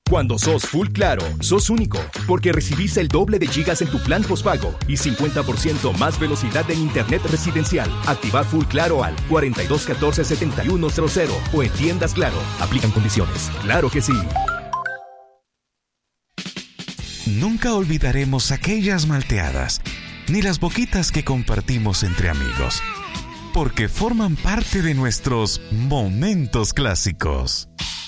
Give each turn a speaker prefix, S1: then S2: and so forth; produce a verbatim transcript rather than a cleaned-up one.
S1: Cuando sos Full Claro, sos único, porque recibís el doble de gigas en tu plan postpago y cincuenta por ciento más velocidad en internet residencial. Activa Full Claro al cuarenta y dos catorce setenta y uno cero cero o en tiendas Claro. Aplican condiciones. Claro que sí.
S2: Nunca olvidaremos aquellas malteadas, ni las boquitas que compartimos entre amigos, porque forman parte de nuestros momentos clásicos.